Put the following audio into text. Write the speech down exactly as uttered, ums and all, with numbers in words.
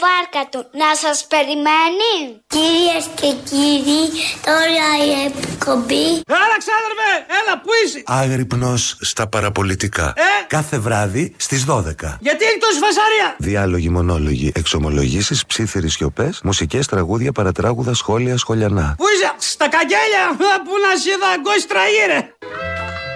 βάρκα του να σας περιμένει. Κυρίες και κύριοι, τώρα η εκπομπή. Έλα ξάδερφε, έλα που είσαι. Άγρυπνος στα παραπολιτικά. Ε? Κάθε βράδυ στις δώδεκα. Γιατί έχει τόση φασαρία. Διάλογοι, μονόλογοι, εξομολογήσεις, ψίθυρες σιωπές, μουσικές, τραγούδια, παρατράγουδα, σχόλια, σχολιανά. Πού είσαι, στα καγγέλια, που να σε είδα γκόστρα ήρε.